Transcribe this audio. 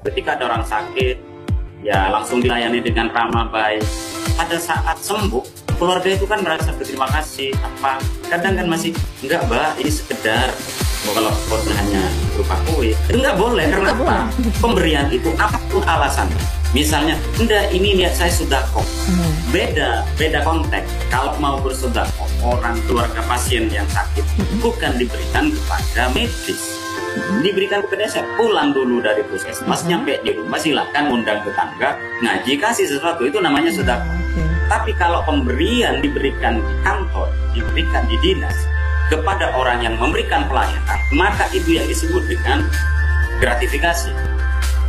Ketika ada orang sakit, ya langsung dilayani dengan ramah baik. Pada saat sembuh, keluarga itu kan merasa berterima kasih. Apa? Kadang kan masih enggak, Mbak, ini sekedar kalau hanya berupa kue. Itu enggak boleh. Karena apa? Pemberian itu apapun alasan. Misalnya, enggak, ini niat saya sudah kok. Beda konteks. Kalau mau bersedekah, orang keluarga pasien yang sakit bukan diberikan kepada medis, diberikan kepada saya. Pulang dulu dari puskesmas, nyampe di rumah silakan undang tetangga, ngaji, kasih sesuatu, itu namanya sedekah. Tapi kalau pemberian diberikan di kantor, diberikan di dinas kepada orang yang memberikan pelayanan, maka itu yang disebut dengan gratifikasi.